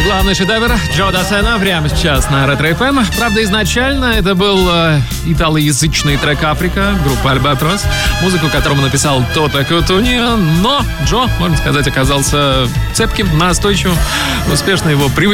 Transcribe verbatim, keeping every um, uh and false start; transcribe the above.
Главный шедевр Джо Дассена прямо сейчас на Ретро эф эм. Правда, изначально это был э, италоязычный трек «Африка» группы «Альбатрос», музыку которому написал Тото Кутуньо, но Джо, можно сказать, оказался цепким, настойчивым, успешно его привычным